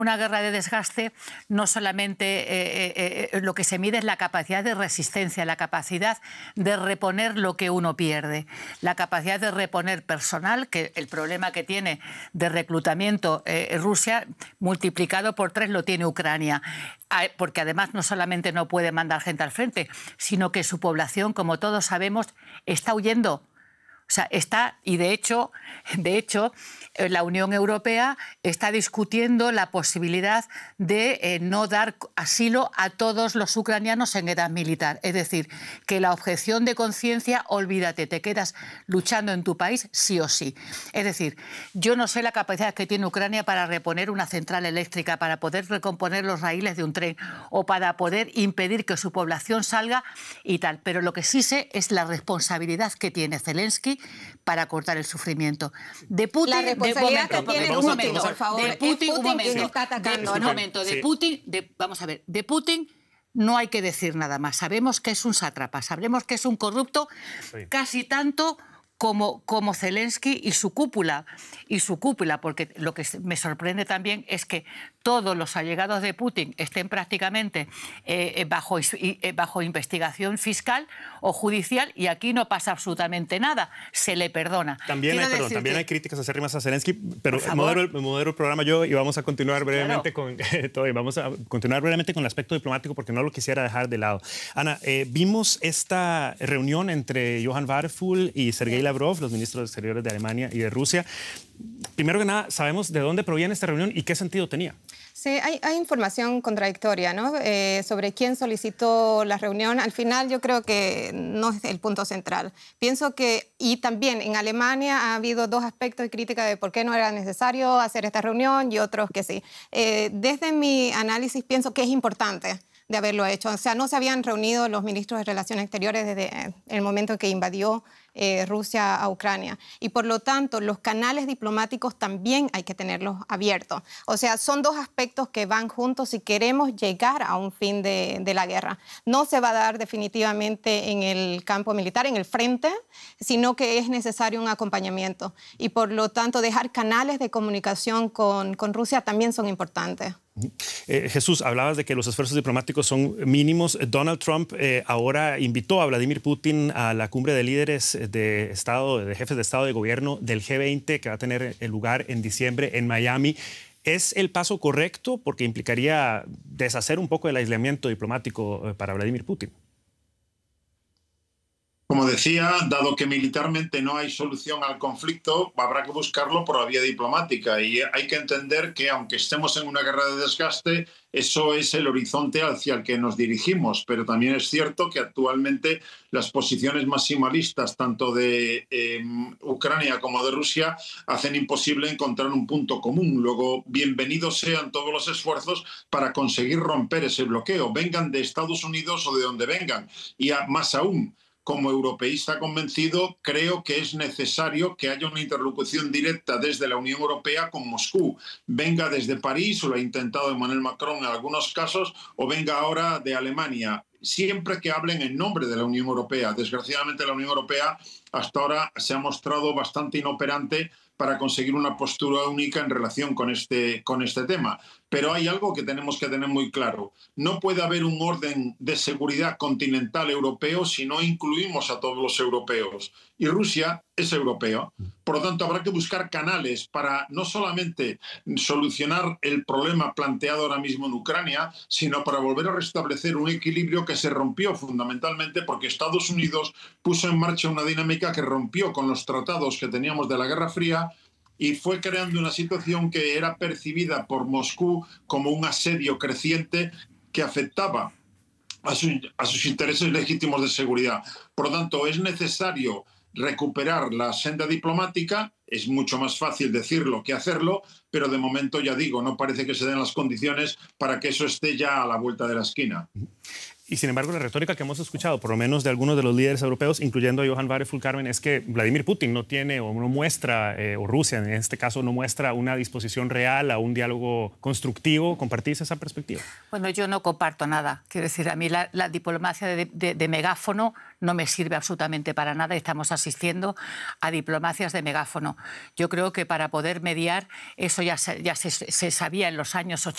una guerra de desgaste no solamente lo que se mide es la capacidad de resistencia, la capacidad de reponer lo que uno pierde, la capacidad de reponer personal, que el problema que tiene de reclutamiento Rusia multiplicado por 3 lo tiene Ucrania, porque además no solamente no puede mandar gente al frente, sino que su población, como todos sabemos, está huyendo. O sea, y de hecho, la Unión Europea está discutiendo la posibilidad de no dar asilo a todos los ucranianos en edad militar. Es decir, que la objeción de conciencia, olvídate, te quedas luchando en tu país sí o sí. Es decir, yo no sé la capacidad que tiene Ucrania para reponer una central eléctrica, para poder recomponer los raíles de un tren o para poder impedir que su población salga y tal. Pero lo que sí sé es la responsabilidad que tiene Zelensky para cortar el sufrimiento. De Putin, la responsabilidad que tiene Putin, por favor. De Putin, un momento, quien está atacando, un momento. De Putin, vamos a ver, de Putin no hay que decir nada más. Sabemos que es un sátrapa, sabemos que es un corrupto, casi tanto como Zelensky y su cúpula, porque lo que me sorprende también es que todos los allegados de Putin estén prácticamente bajo investigación fiscal o judicial y aquí no pasa absolutamente nada, se le perdona. También hay críticas acérrimas a Zelensky, pero modero el programa yo y vamos a continuar brevemente con el aspecto diplomático porque no lo quisiera dejar de lado. Ana, vimos esta reunión entre Johann Wadephul y Sergei Lavrov, los ministros exteriores de Alemania y de Rusia. Primero que nada, ¿sabemos de dónde proviene esta reunión y qué sentido tenía? Sí, hay información contradictoria, ¿no? Sobre quién solicitó la reunión. Al final yo creo que no es el punto central. Pienso que, y también en Alemania ha habido 2 aspectos de crítica de por qué no era necesario hacer esta reunión y otros que sí. Desde mi análisis pienso que es importante de haberlo hecho. O sea, no se habían reunido los ministros de Relaciones Exteriores desde el momento que invadió Rusia a Ucrania. Y por lo tanto, los canales diplomáticos también hay que tenerlos abiertos. O sea, son 2 aspectos que van juntos si queremos llegar a un fin de la guerra. No se va a dar definitivamente en el campo militar, en el frente, sino que es necesario un acompañamiento. Y por lo tanto, dejar canales de comunicación con Rusia también son importantes. Jesús, hablabas de que los esfuerzos diplomáticos son mínimos. Donald Trump ahora invitó a Vladimir Putin a la cumbre de líderes de Estado, de jefes de Estado y de gobierno del G20 que va a tener lugar en diciembre en Miami. ¿Es el paso correcto? Porque implicaría deshacer un poco del aislamiento diplomático para Vladimir Putin. Como decía, dado que militarmente no hay solución al conflicto, habrá que buscarlo por la vía diplomática. Y hay que entender que, aunque estemos en una guerra de desgaste, eso es el horizonte hacia el que nos dirigimos. Pero también es cierto que actualmente las posiciones maximalistas, tanto de Ucrania como de Rusia, hacen imposible encontrar un punto común. Luego, bienvenidos sean todos los esfuerzos para conseguir romper ese bloqueo, vengan de Estados Unidos o de donde vengan. Y más aún, como europeísta convencido, creo que es necesario que haya una interlocución directa desde la Unión Europea con Moscú. Venga desde París, o lo ha intentado Emmanuel Macron en algunos casos, o venga ahora de Alemania, siempre que hablen en nombre de la Unión Europea. Desgraciadamente, la Unión Europea hasta ahora se ha mostrado bastante inoperante para conseguir una postura única en relación con este tema. Pero hay algo que tenemos que tener muy claro. No puede haber un orden de seguridad continental europeo si no incluimos a todos los europeos. Y Rusia es europea. Por lo tanto, habrá que buscar canales para no solamente solucionar el problema planteado ahora mismo en Ucrania, sino para volver a restablecer un equilibrio que se rompió fundamentalmente porque Estados Unidos puso en marcha una dinámica que rompió con los tratados que teníamos de la Guerra Fría y fue creando una situación que era percibida por Moscú como un asedio creciente que afectaba a sus intereses legítimos de seguridad. Por lo tanto, es necesario recuperar la senda diplomática. Es mucho más fácil decirlo que hacerlo, pero de momento, ya digo, no parece que se den las condiciones para que eso esté ya a la vuelta de la esquina. Y sin embargo, la retórica que hemos escuchado, por lo menos de algunos de los líderes europeos, incluyendo a Johann Wadephul, Carmen, es que Vladimir Putin no tiene o no muestra, o Rusia en este caso, no muestra una disposición real a un diálogo constructivo. ¿Compartís esa perspectiva? Bueno, yo no comparto nada. Quiero decir, a mí la diplomacia de megáfono no me sirve absolutamente para nada. Estamos asistiendo a diplomacias de megáfono. Yo creo que para poder mediar, eso ya se sabía en los años 80.